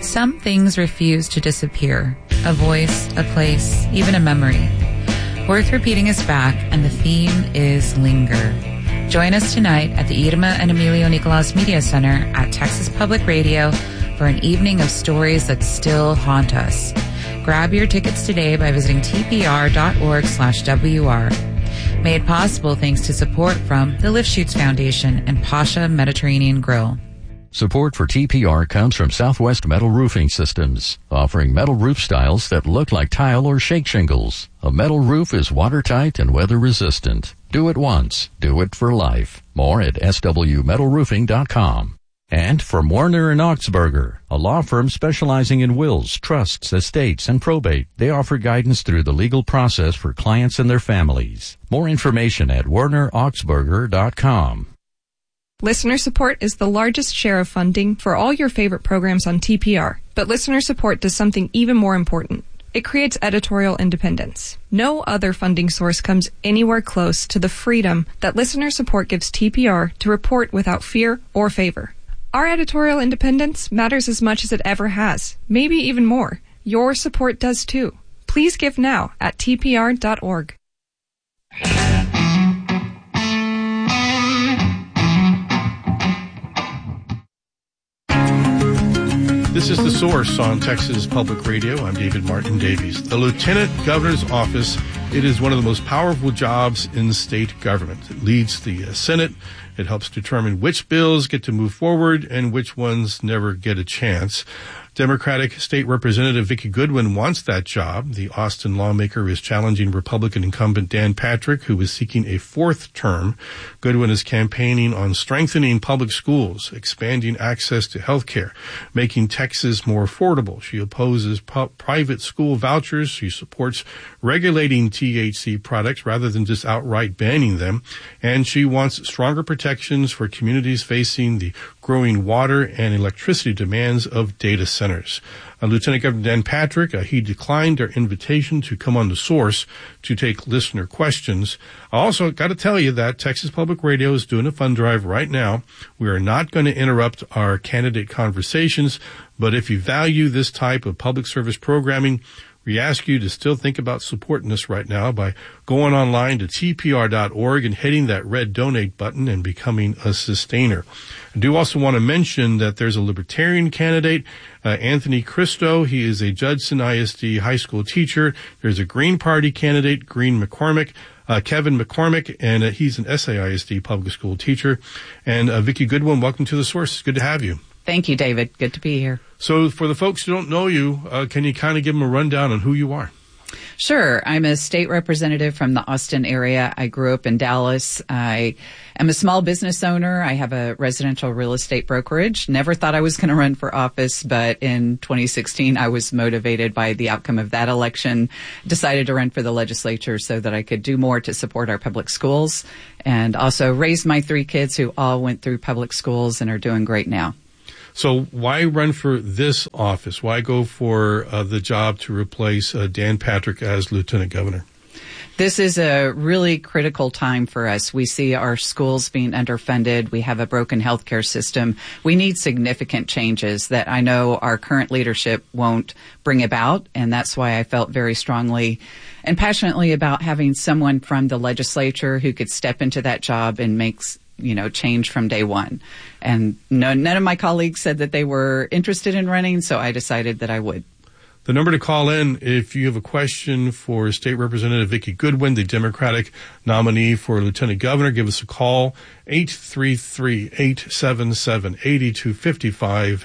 Some things refuse to disappear. A voice, a place, even a memory. Worth Repeating is back, and the theme is Linger. Join us tonight at the Irma and Emilio Nicolas Media Center at Texas Public Radio for an evening of stories that still haunt us. Grab your tickets today by visiting tpr.org/WR. Made possible thanks to support from the Lifshoots Foundation and Pasha Mediterranean Grill. Support for TPR comes from Southwest Metal Roofing Systems, offering metal roof styles that look like tile or shake shingles. A metal roof is watertight and weather resistant. Do it once, do it for life. More at swmetalroofing.com. And from Werner and Augsburger, a law firm specializing in wills, trusts, estates, and probate. They offer guidance through the legal process for clients and their families. More information at werneraugsburger.com. Listener support is the largest share of funding for all your favorite programs on TPR. But listener support does something even more important. It creates editorial independence. No other funding source comes anywhere close to the freedom that listener support gives TPR to report without fear or favor. Our editorial independence matters as much as it ever has, maybe even more. Your support does too. Please give now at tpr.org. This is The Source on Texas Public Radio. I'm David Martin Davies. The Lieutenant Governor's Office, it is one of the most powerful jobs in state government. It leads the Senate. It helps determine which bills get to move forward and which ones never get a chance. Democratic State Representative Vicki Goodwin wants that job. The Austin lawmaker is challenging Republican incumbent Dan Patrick, who is seeking a fourth term. Goodwin is campaigning on strengthening public schools, expanding access to health care, making Texas more affordable. She opposes private school vouchers. She supports regulating THC products rather than just outright banning them. And she wants stronger protections for communities facing the growing water and electricity demands of data centers. Lieutenant Governor Dan Patrick, he declined our invitation to come on The Source to take listener questions. I also got to tell you that Texas Public Radio is doing a fund drive right now. We are not going to interrupt our candidate conversations, but if you value this type of public service programming, we ask you to still think about supporting us right now by going online to tpr.org and hitting that red donate button and becoming a sustainer. I do also want to mention that there's a Libertarian candidate, Anthony Cristo. He is a Judson ISD high school teacher. There's a Green Party candidate, Kevin McCormick, and he's an SAISD public school teacher. And Vicki Goodwin, welcome to The Source. It's good to have you. Thank you, David. Good to be here. So for the folks who don't know you, can you kind of give them a rundown on who you are? Sure. I'm a state representative from the Austin area. I grew up in Dallas. I am a small business owner. I have a residential real estate brokerage. Never thought I was going to run for office, but in 2016, I was motivated by the outcome of that election, decided to run for the legislature so that I could do more to support our public schools, and also raised my 3 kids who all went through public schools and are doing great now. So why run for this office? Why go for the job to replace Dan Patrick as Lieutenant Governor? This is a really critical time for us. We see our schools being underfunded. We have a broken healthcare system. We need significant changes that I know our current leadership won't bring about, and that's why I felt very strongly and passionately about having someone from the legislature who could step into that job and make change from day one. And none of my colleagues said that they were interested in running, so I decided that I would. The number to call in if you have a question for State Representative Vicki Goodwin, the Democratic nominee for Lieutenant Governor, give us a call, 833-877-8255,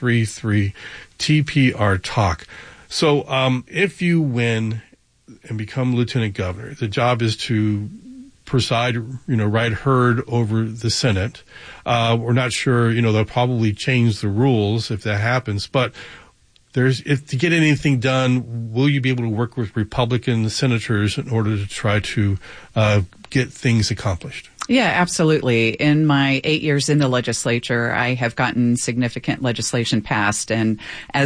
833-TPR-TALK. So if you win and become Lieutenant Governor, the job is to preside, ride herd over the Senate. We're not sure, they'll probably change the rules if that happens, but if to get anything done, will you be able to work with Republican senators in order to try to get things accomplished? Yeah, absolutely. In my 8 years in the legislature, I have gotten significant legislation passed, and as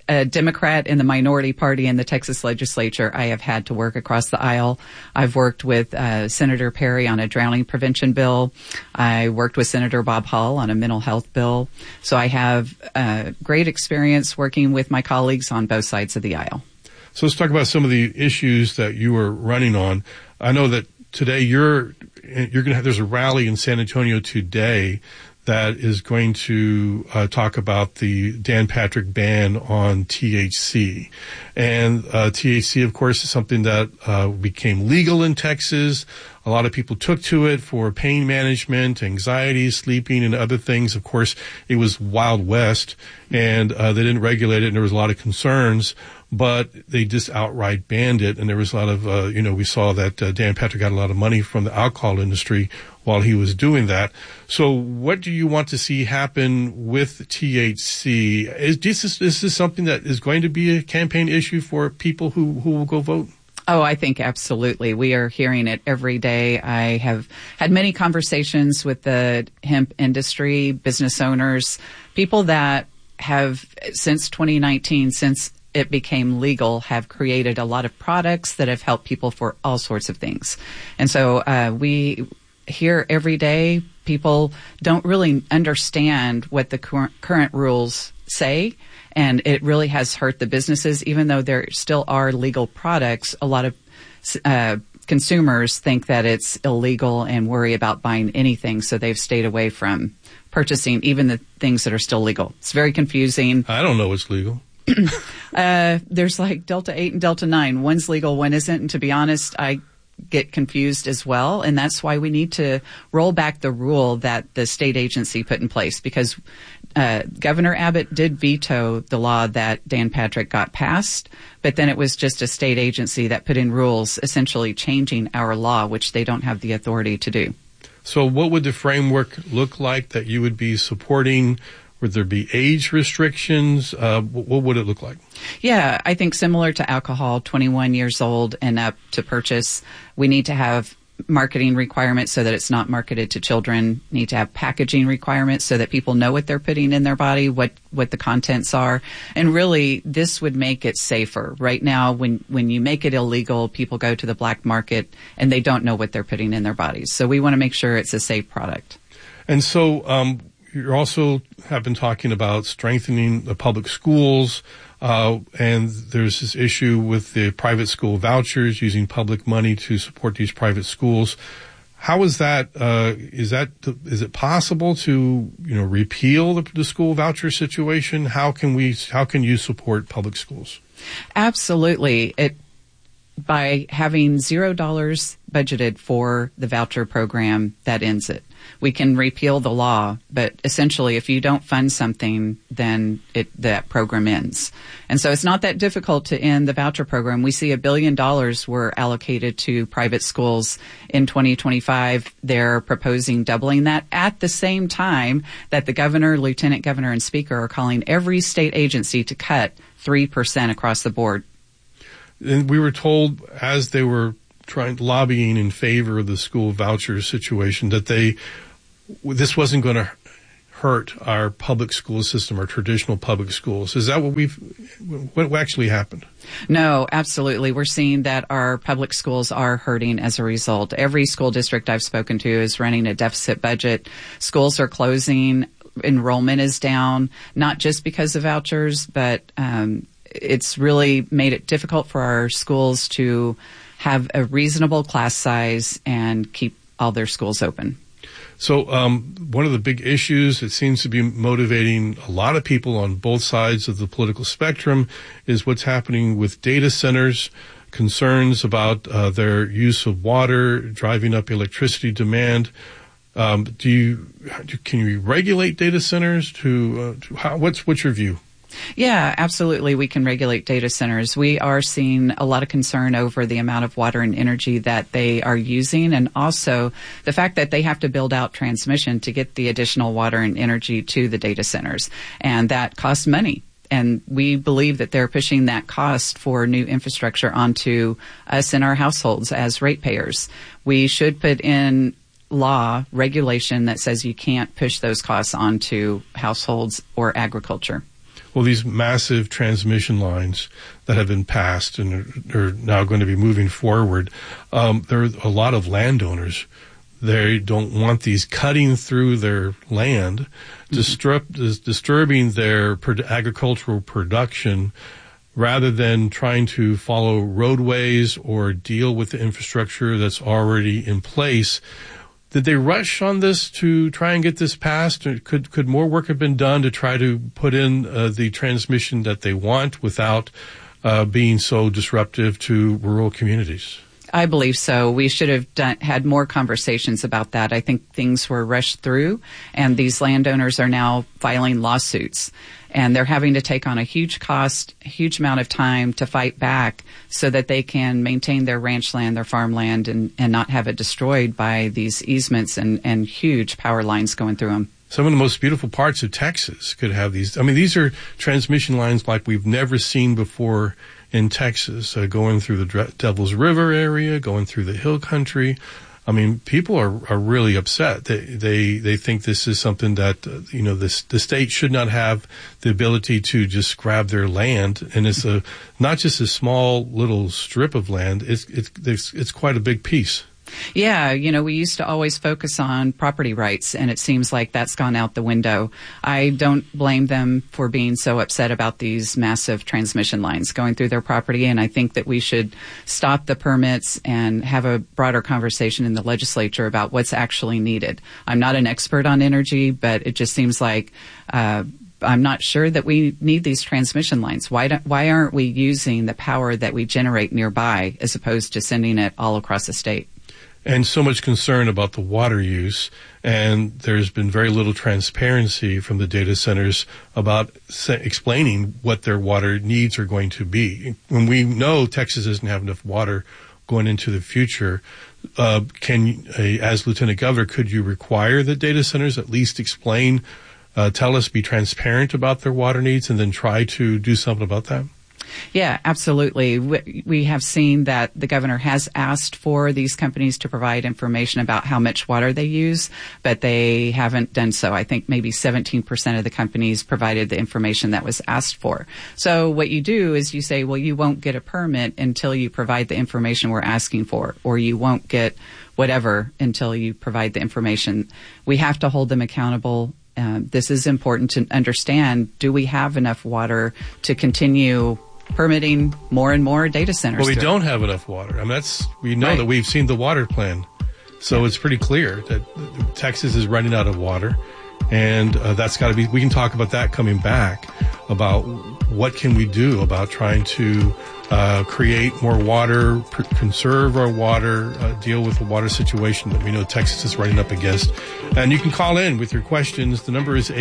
a Democrat in the minority party in the Texas legislature, I have had to work across the aisle. I've worked with Senator Perry on a drowning prevention bill. I worked with Senator Bob Hall on a mental health bill. So I have great experience working with my colleagues on both sides of the aisle. So let's talk about some of the issues that you are running on. I know that today you're going to have, there's a rally in San Antonio today that is going to talk about the Dan Patrick ban on THC. And THC, of course, is something that became legal in Texas. A lot of people took to it for pain management, anxiety, sleeping, and other things. Of course, it was Wild West, and they didn't regulate it, and there was a lot of concerns. But they just outright banned it, and there was a lot of, we saw that Dan Patrick got a lot of money from the alcohol industry while he was doing that. So what do you want to see happen with THC? Is this something that is going to be a campaign issue for people who will go vote? Oh, I think absolutely. We are hearing it every day. I have had many conversations with the hemp industry, business owners, people that have, since 2019, since it became legal, have created a lot of products that have helped people for all sorts of things. And so we hear every day people don't really understand what the current rules say, and it really has hurt the businesses. Even though there still are legal products, a lot of consumers think that it's illegal and worry about buying anything, so they've stayed away from purchasing even the things that are still legal. It's very confusing. I don't know what's legal. There's like Delta 8 and Delta 9. One's legal, one isn't. And to be honest, I get confused as well. And that's why we need to roll back the rule that the state agency put in place, because Governor Abbott did veto the law that Dan Patrick got passed, but then it was just a state agency that put in rules essentially changing our law, which they don't have the authority to do. So what would the framework look like that you would be supporting? Would there be age restrictions? What would it look like? Yeah, I think similar to alcohol, 21 years old and up to purchase. We need to have marketing requirements so that it's not marketed to children. Need to have packaging requirements so that people know what they're putting in their body, what the contents are. And really, this would make it safer. Right now, when you make it illegal, people go to the black market and they don't know what they're putting in their bodies. So we want to make sure it's a safe product. And so, you also have been talking about strengthening the public schools, and there's this issue with the private school vouchers, using public money to support these private schools. How is that? Is it possible to repeal the school voucher situation? How can you support public schools? Absolutely. By having $0 budgeted for the voucher program, that ends it. We can repeal the law, but essentially if you don't fund something, then that program ends. And so it's not that difficult to end the voucher program. We see $1 billion were allocated to private schools in 2025. They're proposing doubling that at the same time that the governor, lieutenant governor, and speaker are calling every state agency to cut 3% across the board. And we were told, as they were lobbying in favor of the school voucher situation, that this wasn't going to hurt our public school system, our traditional public schools. Is that what actually happened? No, absolutely. We're seeing that our public schools are hurting as a result. Every school district I've spoken to is running a deficit budget. Schools are closing. Enrollment is down, not just because of vouchers, but it's really made it difficult for our schools to have a reasonable class size and keep all their schools open. So one of the big issues that seems to be motivating a lot of people on both sides of the political spectrum is what's happening with data centers, concerns about their use of water, driving up electricity demand. Can you regulate data centers? What's your view? Yeah, absolutely. We can regulate data centers. We are seeing a lot of concern over the amount of water and energy that they are using, and also the fact that they have to build out transmission to get the additional water and energy to the data centers. And that costs money. And we believe that they're pushing that cost for new infrastructure onto us and our households as ratepayers. We should put in law regulation that says you can't push those costs onto households or agriculture. Well, these massive transmission lines that have been passed and are now going to be moving forward, there are a lot of landowners. They don't want these cutting through their land, disturbing their agricultural production, rather than trying to follow roadways or deal with the infrastructure that's already in place. Did they rush on this to try and get this passed? Or could more work have been done to try to put in the transmission that they want without being so disruptive to rural communities? I believe so. We should have had more conversations about that. I think things were rushed through, and these landowners are now filing lawsuits. And they're having to take on a huge cost, a huge amount of time to fight back so that they can maintain their ranch land, their farmland, and not have it destroyed by these easements and huge power lines going through them. Some of the most beautiful parts of Texas could have these. I mean, these are transmission lines like we've never seen before in Texas, going through the Devil's River area, going through the hill country. I mean, people are really upset. They think this is something that, the state should not have the ability to just grab their land. And it's not just a small little strip of land. It's quite a big piece. Yeah, we used to always focus on property rights, and it seems like that's gone out the window. I don't blame them for being so upset about these massive transmission lines going through their property, and I think that we should stop the permits and have a broader conversation in the legislature about what's actually needed. I'm not an expert on energy, but it just seems like I'm not sure that we need these transmission lines. Why aren't we using the power that we generate nearby as opposed to sending it all across the state? And so much concern about the water use, and there's been very little transparency from the data centers about explaining what their water needs are going to be. When we know Texas doesn't have enough water going into the future, as Lieutenant Governor, could you require the data centers at least explain, tell us, be transparent about their water needs, and then try to do something about that? Yeah, absolutely. We have seen that the governor has asked for these companies to provide information about how much water they use, but they haven't done so. I think maybe 17% of the companies provided the information that was asked for. So what you do is you say, well, you won't get a permit until you provide the information we're asking for, or you won't get whatever until you provide the information. We have to hold them accountable. This is important to understand. Do we have enough water to continue permitting more and more data centers? Well, we don't have enough water. I mean, we know that we've seen the water plan. So it's pretty clear that Texas is running out of water. And that's got to be, we can talk about that coming back, about what can we do about trying to create more water, conserve our water, deal with the water situation that we know Texas is running up against. And you can call in with your questions. The number is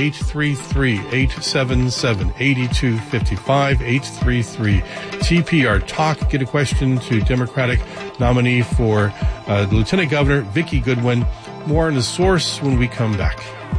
833-877-8255, 833-TPR Talk. Get a question to Democratic nominee for Lieutenant Governor Vicki Goodwin. More on The Source when we come back.